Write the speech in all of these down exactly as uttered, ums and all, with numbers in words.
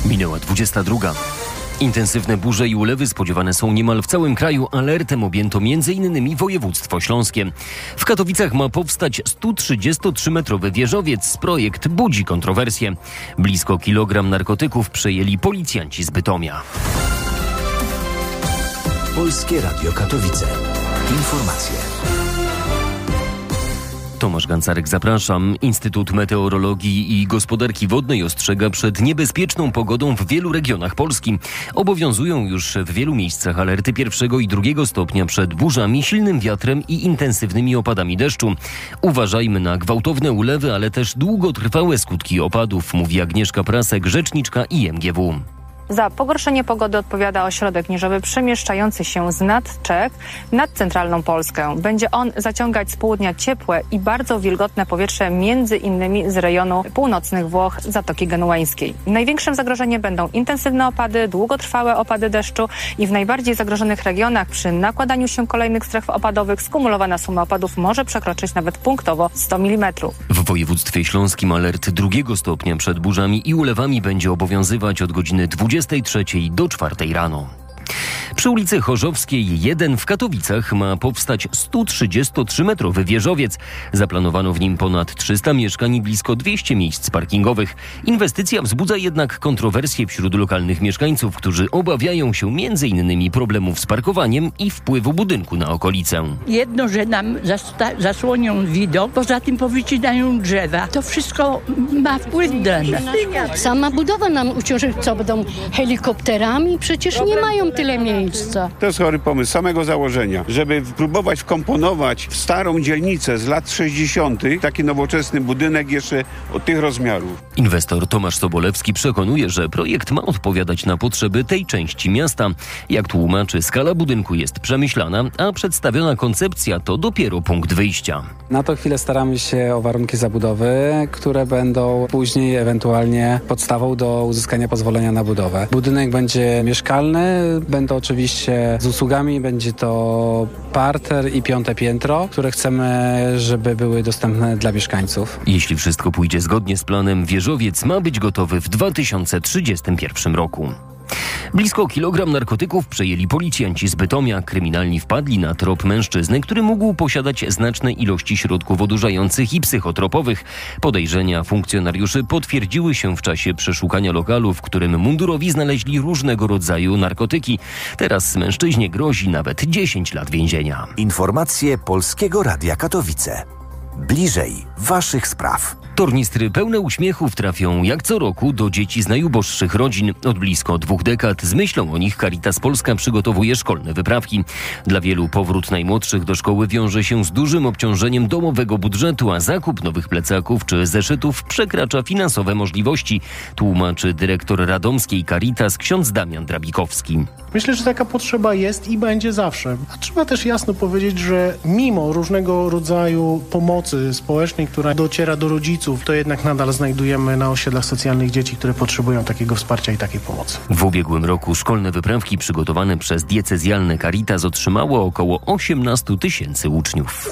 Minęła dwudziesta druga. Intensywne burze i ulewy spodziewane są niemal w całym kraju. Alertem objęto między innymi województwo śląskie. W Katowicach ma powstać sto trzydziestotrzymetrowy wieżowiec. Projekt budzi kontrowersje. Blisko kilogram narkotyków przejęli policjanci z Bytomia. Polskie Radio Katowice. Informacje. Tomasz Gancarek, zapraszam. Instytut Meteorologii i Gospodarki Wodnej ostrzega przed niebezpieczną pogodą w wielu regionach Polski. Obowiązują już w wielu miejscach alerty pierwszego i drugiego stopnia przed burzami, silnym wiatrem i intensywnymi opadami deszczu. Uważajmy na gwałtowne ulewy, ale też długotrwałe skutki opadów, mówi Agnieszka Prasek, rzeczniczka I M G W. Za pogorszenie pogody odpowiada ośrodek niżowy przemieszczający się z nad Czech nad centralną Polskę. Będzie on zaciągać z południa ciepłe i bardzo wilgotne powietrze, między innymi z rejonu północnych Włoch, Zatoki Genueńskiej. Największym zagrożeniem będą intensywne opady, długotrwałe opady deszczu i w najbardziej zagrożonych regionach przy nakładaniu się kolejnych stref opadowych skumulowana suma opadów może przekroczyć nawet punktowo sto milimetrów. W województwie śląskim alert drugiego stopnia przed burzami i ulewami będzie obowiązywać od godziny dwudziestej trzeciej do czwartej rano. Przy ulicy Chorzowskiej jeden w Katowicach ma powstać sto trzydziestotrzymetrowy wieżowiec. Zaplanowano w nim ponad trzysta mieszkań i blisko dwieście miejsc parkingowych. Inwestycja wzbudza jednak kontrowersje wśród lokalnych mieszkańców, którzy obawiają się między innymi problemów z parkowaniem i wpływu budynku na okolicę. Jedno, że nam zasta- zasłonią widok, poza tym powycinają drzewa. To wszystko ma wpływ na nas. Sama budowa nam uciąży, co będą helikopterami? Przecież nie mają tyle miejsca. To jest chory pomysł samego założenia, żeby próbować wkomponować w starą dzielnicę z lat sześćdziesiątych taki nowoczesny budynek jeszcze od tych rozmiarów. Inwestor Tomasz Sobolewski przekonuje, że projekt ma odpowiadać na potrzeby tej części miasta. Jak tłumaczy, skala budynku jest przemyślana, a przedstawiona koncepcja to dopiero punkt wyjścia. Na tą chwilę staramy się o warunki zabudowy, które będą później ewentualnie podstawą do uzyskania pozwolenia na budowę. Budynek będzie mieszkalny, będą oczywiście z usługami, będzie to parter i piąte piętro, które chcemy, żeby były dostępne dla mieszkańców. Jeśli wszystko pójdzie zgodnie z planem, wieżowiec ma być gotowy w dwa tysiące trzydziestym pierwszym roku. Blisko kilogram narkotyków przejęli policjanci z Bytomia. Kryminalni wpadli na trop mężczyzny, który mógł posiadać znaczne ilości środków odurzających i psychotropowych. Podejrzenia funkcjonariuszy potwierdziły się w czasie przeszukania lokalu, w którym mundurowi znaleźli różnego rodzaju narkotyki. Teraz mężczyźnie grozi nawet dziesięć lat więzienia. Informacje Polskiego Radia Katowice. Bliżej waszych spraw. Tornistry pełne uśmiechów trafią jak co roku do dzieci z najuboższych rodzin. Od blisko dwóch dekad z myślą o nich Caritas Polska przygotowuje szkolne wyprawki. Dla wielu powrót najmłodszych do szkoły wiąże się z dużym obciążeniem domowego budżetu, a zakup nowych plecaków czy zeszytów przekracza finansowe możliwości, tłumaczy dyrektor radomskiej Caritas ksiądz Damian Drabikowski. Myślę, że taka potrzeba jest i będzie zawsze. A trzeba też jasno powiedzieć, że mimo różnego rodzaju pomocy społecznej, która dociera do rodziców, to jednak nadal znajdujemy na osiedlach socjalnych dzieci, które potrzebują takiego wsparcia i takiej pomocy. W ubiegłym roku szkolne wyprawki przygotowane przez diecezjalne Caritas otrzymało około osiemnaście tysięcy uczniów.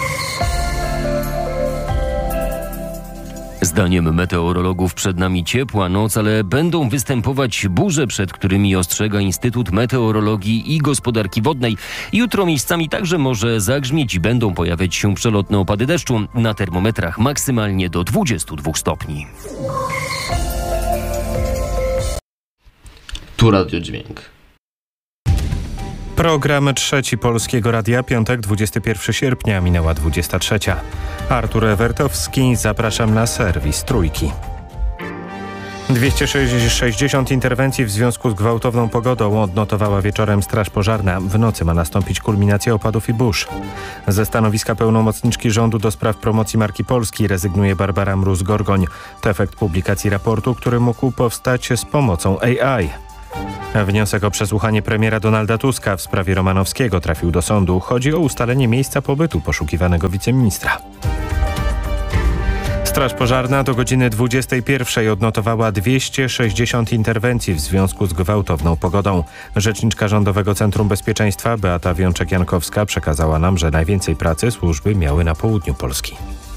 Zdaniem meteorologów przed nami ciepła noc, ale będą występować burze, przed którymi ostrzega Instytut Meteorologii i Gospodarki Wodnej. Jutro miejscami także może zagrzmieć i będą pojawiać się przelotne opady deszczu. Na termometrach maksymalnie do dwudziestu dwóch stopni. Tu Radiodźwięk. Program Trzeci Polskiego Radia, piątek, dwudziestego pierwszego sierpnia, minęła dwudziesta trzecia. Artur Ewertowski, zapraszam na serwis Trójki. dwieście sześćdziesiąt interwencji w związku z gwałtowną pogodą odnotowała wieczorem Straż Pożarna. W nocy ma nastąpić kulminacja opadów i burz. Ze stanowiska pełnomocniczki rządu do spraw promocji marki Polski rezygnuje Barbara Mróz-Gorgoń. To efekt publikacji raportu, który mógł powstać z pomocą A I. Wniosek o przesłuchanie premiera Donalda Tuska w sprawie Romanowskiego trafił do sądu. Chodzi o ustalenie miejsca pobytu poszukiwanego wiceministra. Straż Pożarna do godziny dwudziestej pierwszej odnotowała dwieście sześćdziesiąt interwencji w związku z gwałtowną pogodą. Rzeczniczka Rządowego Centrum Bezpieczeństwa Beata Wiączek-Jankowska przekazała nam, że najwięcej pracy służby miały na południu Polski.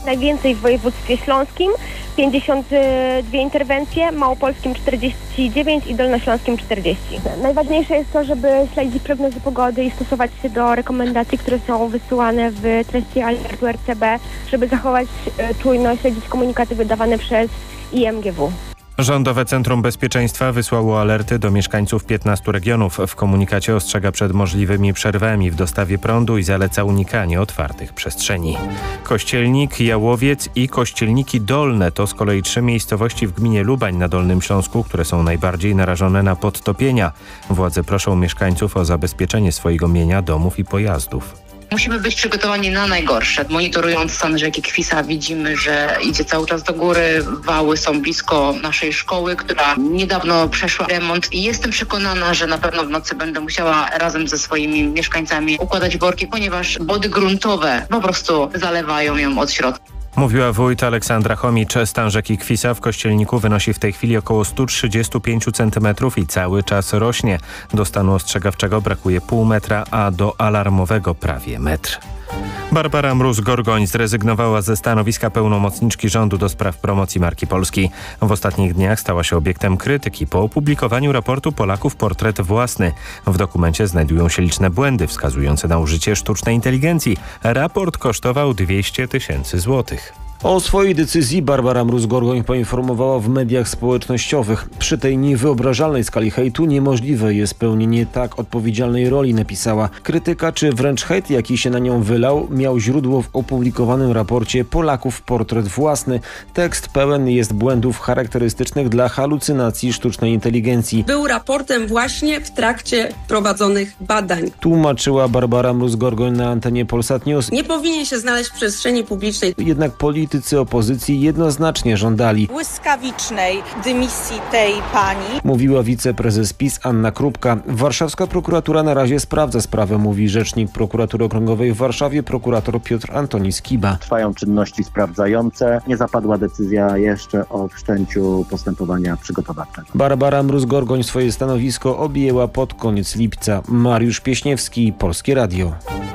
najwięcej w województwie śląskim, pięćdziesiąt dwie interwencje, małopolskim czterdzieści dziewięć i dolnośląskim czterdzieści. Najważniejsze jest to, żeby śledzić prognozy pogody i stosować się do rekomendacji, które są wysyłane w treści alertu R C B, żeby zachować czujność, śledzić komunikaty wydawane przez I M G W. Rządowe Centrum Bezpieczeństwa wysłało alerty do mieszkańców piętnastu regionów. W komunikacie ostrzega przed możliwymi przerwami w dostawie prądu i zaleca unikanie otwartych przestrzeni. Kościelnik, Jałowiec i Kościelniki Dolne to z kolei trzy miejscowości w gminie Lubań na Dolnym Śląsku, które są najbardziej narażone na podtopienia. Władze proszą mieszkańców o zabezpieczenie swojego mienia, domów i pojazdów. Musimy być przygotowani na najgorsze. Monitorując stan rzeki Kwisa widzimy, że idzie cały czas do góry. Wały są blisko naszej szkoły, która niedawno przeszła remont i jestem przekonana, że na pewno w nocy będę musiała razem ze swoimi mieszkańcami układać worki, ponieważ wody gruntowe po prostu zalewają ją od środka. Mówiła wójt Aleksandra Chomicz. Stan rzeki Kwisa w Kościelniku wynosi w tej chwili około sto trzydzieści pięć centymetrów i cały czas rośnie. Do stanu ostrzegawczego brakuje pół metra, a do alarmowego prawie metr. Barbara Mróz-Gorgoń zrezygnowała ze stanowiska pełnomocniczki rządu do spraw promocji marki Polski. W ostatnich dniach stała się obiektem krytyki po opublikowaniu raportu Polaków Portret Własny. W dokumencie znajdują się liczne błędy wskazujące na użycie sztucznej inteligencji. Raport kosztował dwieście tysięcy złotych. O swojej decyzji Barbara Mróz-Gorgoń poinformowała w mediach społecznościowych. Przy tej niewyobrażalnej skali hejtu niemożliwe jest pełnienie tak odpowiedzialnej roli, napisała. Krytyka czy wręcz hejt, jaki się na nią wylał, miał źródło w opublikowanym raporcie Polaków Portret Własny. Tekst pełen jest błędów charakterystycznych dla halucynacji sztucznej inteligencji. Był raportem właśnie w trakcie prowadzonych badań. Tłumaczyła Barbara Mróz-Gorgoń na antenie Polsat News. Nie powinien się znaleźć w przestrzeni publicznej. Jednak politycy Politycy opozycji jednoznacznie żądali błyskawicznej dymisji tej pani, mówiła wiceprezes PiS Anna Krupka. Warszawska prokuratura na razie sprawdza sprawę, mówi rzecznik prokuratury okręgowej w Warszawie, prokurator Piotr Antoni Skiba. Trwają czynności sprawdzające. Nie zapadła decyzja jeszcze o wszczęciu postępowania przygotowawczego. Barbara Mróz-Gorgoń swoje stanowisko objęła pod koniec lipca. Mariusz Pieśniewski, Polskie Radio.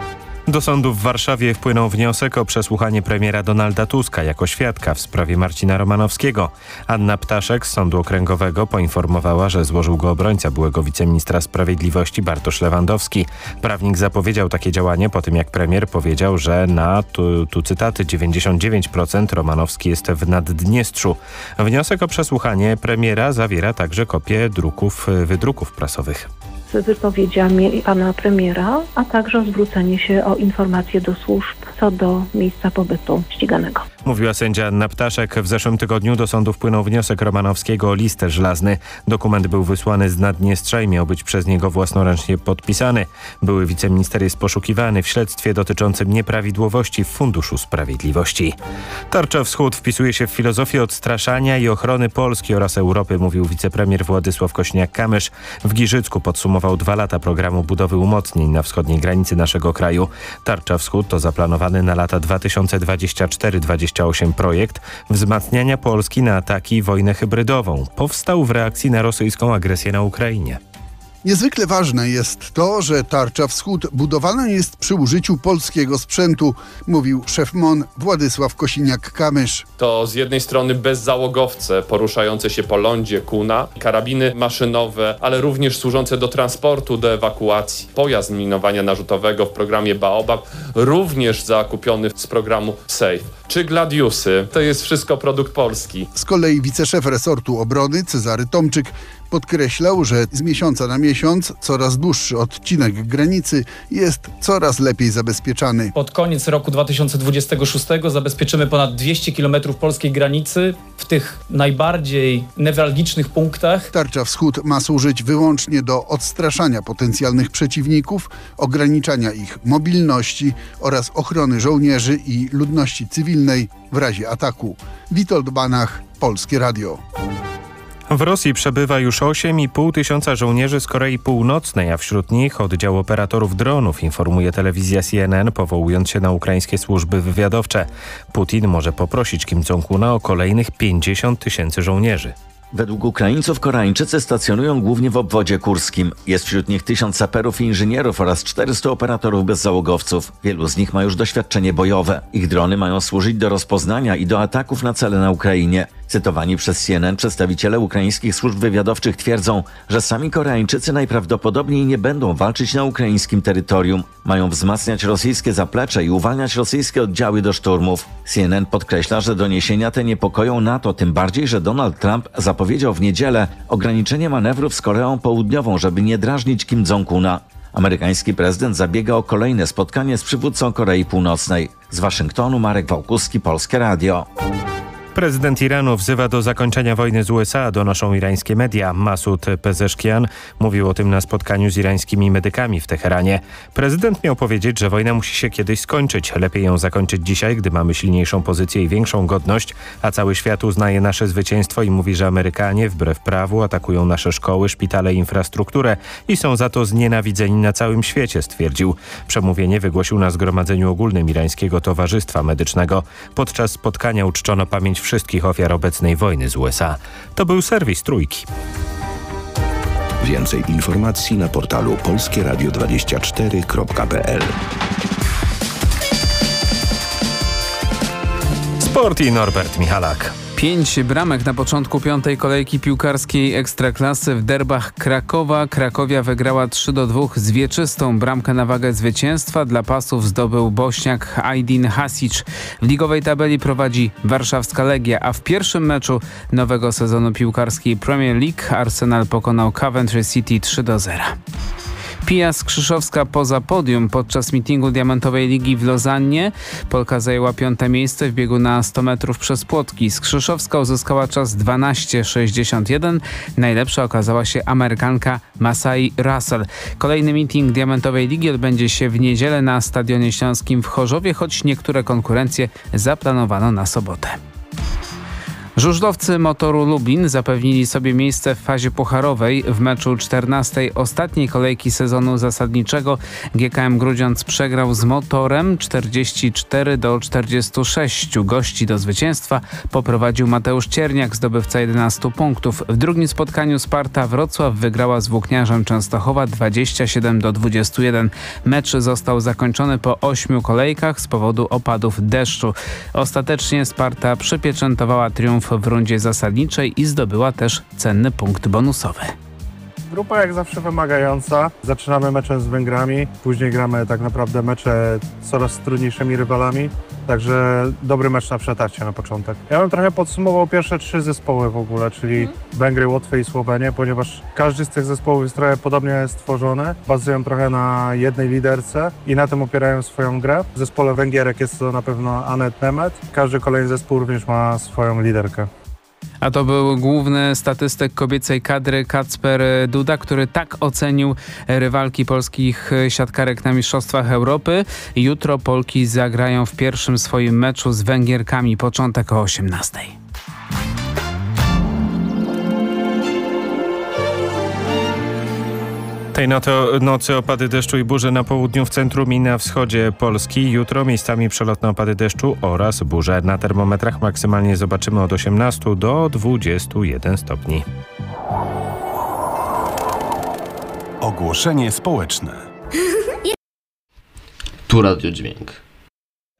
Do sądu w Warszawie wpłynął wniosek o przesłuchanie premiera Donalda Tuska jako świadka w sprawie Marcina Romanowskiego. Anna Ptaszek z Sądu Okręgowego poinformowała, że złożył go obrońca byłego wiceministra sprawiedliwości Bartosz Lewandowski. Prawnik zapowiedział takie działanie po tym, jak premier powiedział, że na, tu, tu cytaty, dziewięćdziesiąt dziewięć procent Romanowski jest w Naddniestrzu. Wniosek o przesłuchanie premiera zawiera także kopię druków, wydruków prasowych. Z wypowiedziami pana premiera, a także zwrócenie się o informacje do służb co do miejsca pobytu ściganego. Mówiła sędzia Anna Ptaszek. W zeszłym tygodniu do sądu wpłynął wniosek Romanowskiego o list żelazny. Dokument był wysłany z Naddniestrza i miał być przez niego własnoręcznie podpisany. Były wiceminister jest poszukiwany w śledztwie dotyczącym nieprawidłowości w Funduszu Sprawiedliwości. Tarcza Wschód wpisuje się w filozofię odstraszania i ochrony Polski oraz Europy, mówił wicepremier Władysław Kosiniak-Kamysz. W Giżycku podsumował dwa lata programu budowy umocnień na wschodniej granicy naszego kraju. Tarcza Wschód to zaplanowany na lata dwa tysiące dwudziesty czwarty do dwudziestego ósmego projekt wzmacniania Polski na ataki i wojnę hybrydową. Powstał w reakcji na rosyjską agresję na Ukrainie. Niezwykle ważne jest to, że Tarcza Wschód budowana jest przy użyciu polskiego sprzętu, mówił szef M O N Władysław Kosiniak-Kamysz. To z jednej strony bezzałogowce poruszające się po lądzie Kuna, karabiny maszynowe, ale również służące do transportu, do ewakuacji. Pojazd minowania narzutowego w programie Baobab, również zakupiony z programu SAFE. Czy Gladiusy, to jest wszystko produkt polski. Z kolei wiceszef resortu obrony Cezary Tomczyk podkreślał, że z miesiąca na miesiąc coraz dłuższy odcinek granicy jest coraz lepiej zabezpieczany. Pod koniec roku dwa tysiące dwudziestego szóstego zabezpieczymy ponad dwieście kilometrów polskiej granicy w tych najbardziej newralgicznych punktach. Tarcza Wschód ma służyć wyłącznie do odstraszania potencjalnych przeciwników, ograniczania ich mobilności oraz ochrony żołnierzy i ludności cywilnej w razie ataku. Witold Banach, Polskie Radio. W Rosji przebywa już osiem i pół tysiąca żołnierzy z Korei Północnej, a wśród nich oddział operatorów dronów, informuje telewizja C N N, powołując się na ukraińskie służby wywiadowcze. Putin może poprosić Kim Jong-una o kolejnych pięćdziesiąt tysięcy żołnierzy. Według Ukraińców Koreańczycy stacjonują głównie w obwodzie kurskim. Jest wśród nich tysiąc saperów i inżynierów oraz czterystu operatorów bezzałogowców. Wielu z nich ma już doświadczenie bojowe. Ich drony mają służyć do rozpoznania i do ataków na cele na Ukrainie. Cytowani przez C N N przedstawiciele ukraińskich służb wywiadowczych twierdzą, że sami Koreańczycy najprawdopodobniej nie będą walczyć na ukraińskim terytorium. Mają wzmacniać rosyjskie zaplecze i uwalniać rosyjskie oddziały do szturmów. C N N podkreśla, że doniesienia te niepokoją NATO, tym bardziej, że Donald Trump zapowiedział w niedzielę ograniczenie manewrów z Koreą Południową, żeby nie drażnić Kim Jong-una. Amerykański prezydent zabiega o kolejne spotkanie z przywódcą Korei Północnej. Z Waszyngtonu Marek Wałkuski, Polskie Radio. Prezydent Iranu wzywa do zakończenia wojny z U S A, donoszą irańskie media. Masud Pezeshkian mówił o tym na spotkaniu z irańskimi medykami w Teheranie. Prezydent miał powiedzieć, że wojna musi się kiedyś skończyć. Lepiej ją zakończyć dzisiaj, gdy mamy silniejszą pozycję i większą godność, a cały świat uznaje nasze zwycięstwo i mówi, że Amerykanie wbrew prawu atakują nasze szkoły, szpitale i infrastrukturę i są za to znienawidzeni na całym świecie, stwierdził. Przemówienie wygłosił na Zgromadzeniu Ogólnym Irańskiego Towarzystwa Medycznego. Podczas spotkania uczczono pamięć wszystkich ofiar obecnej wojny z U S A. To był serwis Trójki. Więcej informacji na portalu polskie radio dwadzieścia cztery kropka p l. Sport i Norbert Michalak. Pięć bramek na początku piątej kolejki piłkarskiej Ekstraklasy w derbach Krakowa. Krakowia wygrała trzy do dwóch z Wieczystą. Bramkę na wagę zwycięstwa dla Pasów zdobył Bośniak Aydin Hasic. W ligowej tabeli prowadzi warszawska Legia, a w pierwszym meczu nowego sezonu piłkarskiej Premier League Arsenal pokonał Coventry City trzy do zera. Pia Skrzyszowska poza podium podczas meetingu Diamentowej Ligi w Lozannie. Polka zajęła piąte miejsce w biegu na sto metrów przez płotki. Skrzyszowska uzyskała czas dwanaście sześćdziesiąt jeden. Najlepsza okazała się Amerykanka Masai Russell. Kolejny meeting Diamentowej Ligi odbędzie się w niedzielę na Stadionie Śląskim w Chorzowie, choć niektóre konkurencje zaplanowano na sobotę. Żużlowcy Motoru Lublin zapewnili sobie miejsce w fazie pucharowej. W meczu czternastej ostatniej kolejki sezonu zasadniczego G K M Grudziądz przegrał z Motorem czterdzieści cztery do czterdziestu sześciu. Gości do zwycięstwa poprowadził Mateusz Cierniak, zdobywca jedenastu punktów. W drugim spotkaniu Sparta Wrocław wygrała z Włókniarzem Częstochowa dwadzieścia siedem do dwudziestu jeden. Mecz został zakończony po ośmiu kolejkach z powodu opadów deszczu. Ostatecznie Sparta przypieczętowała triumf w rundzie zasadniczej i zdobyła też cenny punkt bonusowy. Grupa jak zawsze wymagająca. Zaczynamy meczem z Węgrami, później gramy tak naprawdę mecze z coraz trudniejszymi rywalami. Także dobry mecz na przetarcie na początek. Ja bym trochę podsumował pierwsze trzy zespoły w ogóle, czyli mm. Węgry, Łotwę i Słowenię, ponieważ każdy z tych zespołów jest trochę podobnie stworzony. Bazują trochę na jednej liderce i na tym opierają swoją grę. W zespole Węgierek jest to na pewno Anet Nemet. Każdy kolejny zespół również ma swoją liderkę. A to był główny statystyk kobiecej kadry Kacper Duda, który tak ocenił rywalki polskich siatkarek na Mistrzostwach Europy. Jutro Polki zagrają w pierwszym swoim meczu z Węgierkami. Początek o osiemnastej. Tej nocy opady deszczu i burze na południu, w centrum i na wschodzie Polski. Jutro miejscami przelotne opady deszczu oraz burze. Na termometrach maksymalnie zobaczymy od osiemnastu do dwudziestu jeden stopni. Ogłoszenie społeczne. Tu Radio Dźwięk.